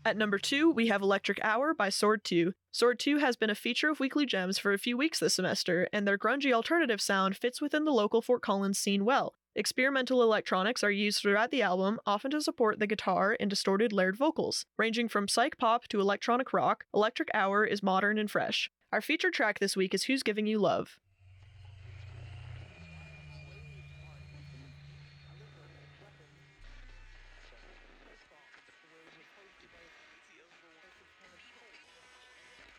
At number 2, we have Electric Hour by Sword 2. Sword 2 has been a feature of Weekly Gems for a few weeks this semester, and their grungy alternative sound fits within the local Fort Collins scene well. Experimental electronics are used throughout the album, often to support the guitar and distorted layered vocals. Ranging from psych pop to electronic rock, Electric Hour is modern and fresh. Our featured track this week is Who's Giving You Love.